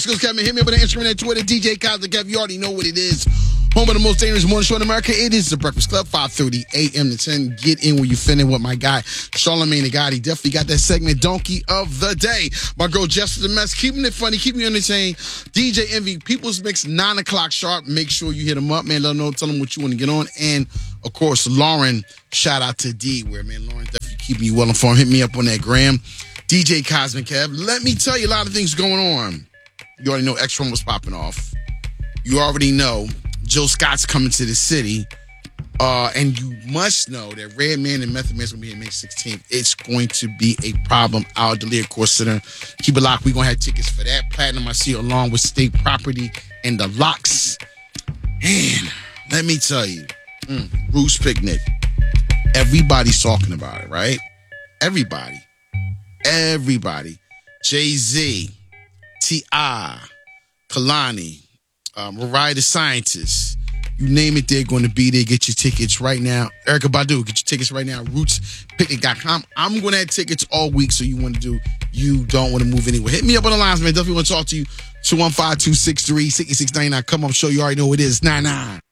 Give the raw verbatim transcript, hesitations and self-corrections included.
Kevin, hit me up on the Instagram and Twitter, D J Cosmic Kev. You already know what it is. Home of the most dangerous morning show in America. It is The Breakfast Club, five thirty a.m. to ten. Get in where you fit in with my guy, Charlamagne the God. He definitely got that segment, Donkey of the Day. My girl, Jessica the Mess, keeping it funny, keeping you entertained. D J Envy, People's Mix, nine o'clock sharp. Make sure you hit him up, man. Let him know, tell him what you want to get on. And, of course, Lauren, shout out to D, where, man, Lauren definitely keeping you well informed. Hit me up on that gram. D J Cosmic Kev. Let me tell you a lot of things going on. You already know X one was popping off. You already know Jill Scott's coming to the city. Uh, and you must know that Redman and Method Man's going to be here May sixteenth. It's going to be a problem out at the Learcore Center. Keep it locked. We're going to have tickets for that. Platinum, I see, along with State Property and the Locks. And let me tell you, mm, Bruce Picnic. Everybody's talking about it, right? Everybody. Everybody. Jay-Z. T I, Kalani, um, Mariah the Scientist, you name it, they're going to be there. Get your tickets right now. Erykah Badu, get your tickets right now. Roots Picnic dot com. I'm going to have tickets all week, so you want to do, you don't want to move anywhere. Hit me up on the lines, man. Definitely want to talk to you. two one five, two six three, six six nine nine. Come on, show you already know who it is. nine nine.